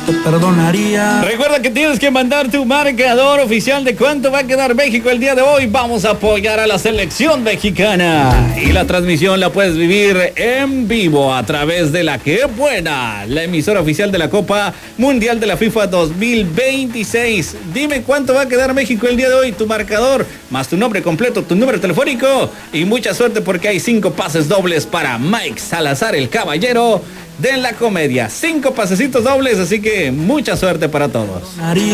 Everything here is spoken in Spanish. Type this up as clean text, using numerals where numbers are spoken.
te perdonaría. Recuerda que tienes que mandar tu marcador oficial de cuánto va a quedar México el día de hoy. Vamos a apoyar a la selección mexicana. Y la transmisión la puedes vivir en vivo a través de la Que Buena, la emisora oficial de la Copa Mundial de la FIFA 2026. Dime cuánto va a quedar México el día de hoy, tu marcador, más tu nombre completo, tu número telefónico y mucha suerte porque hay 5 pases dobles para Mike Salazar, el caballero de la comedia. 5 pasecitos dobles, así que mucha suerte para todos.